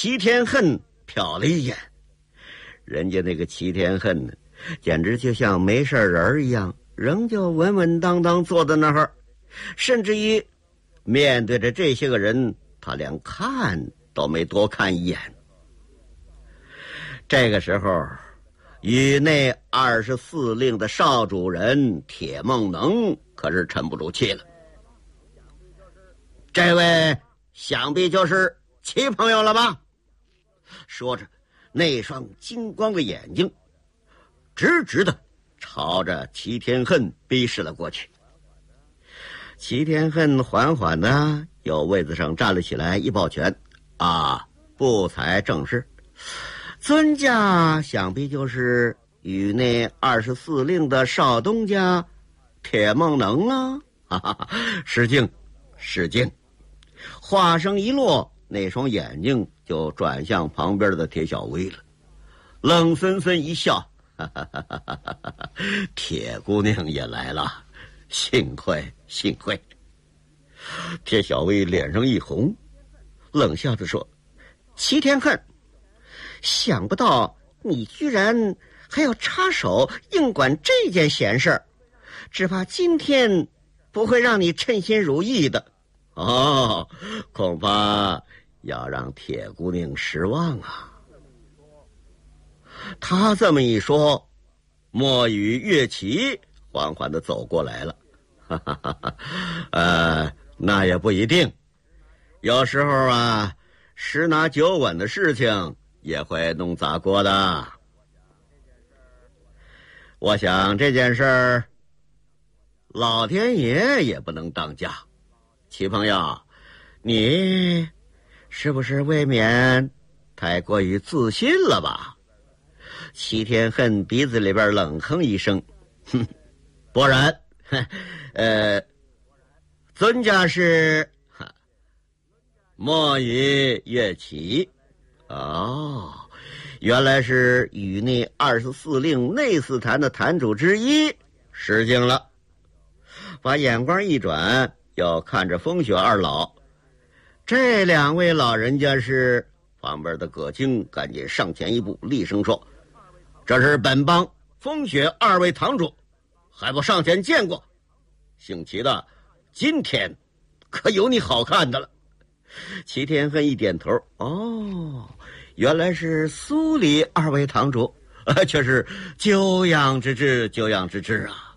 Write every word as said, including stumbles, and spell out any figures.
齐天恨瞟了一眼，人家那个齐天恨呢，简直就像没事人一样，仍旧稳稳当当坐在那儿，甚至于面对着这些个人，他连看都没多看一眼。这个时候，宇内二十四令的少主人铁梦能可是沉不住气了。这位想必就是齐朋友了吧？说着，那双金光的眼睛直直的朝着齐天恨逼视了过去。齐天恨缓缓的由位子上站了起来，一抱拳：“啊，不才正是，尊家想必就是宇内二十四令的少东家铁梦能啊！”哈哈哈，失敬，失敬。话声一落，那双眼睛就转向旁边的铁小薇了，冷森森一笑：“哈哈哈哈哈哈，铁姑娘也来了，幸会幸会。”铁小薇脸上一红，冷笑着说：“齐天恨，想不到你居然还要插手硬管这件闲事儿，只怕今天不会让你称心如意的。”哦，恐怕要让铁姑娘失望啊。他这么一说，墨雨乐齐缓缓地走过来了。哈哈哈哈，呃，那也不一定，有时候啊，十拿九稳的事情也会弄砸锅的。我想这件事儿，老天爷也不能当家。齐朋友，你是不是未免太过于自信了吧？齐天恨鼻子里边冷哼一声：“哼，不然，呃，尊家是墨雨乐齐。哦，原来是宇内二十四令内司坛的坛主之一，失敬了。”把眼光一转，要看着风雪二老，这两位老人家是旁边的葛青赶紧上前一步，厉声说：“这是本帮风雪二位堂主，还不上前见过？姓齐的，今天可有你好看的了。”齐天恨一点头：“哦，原来是苏黎二位堂主，呃，却是久仰之至，久仰之至啊。”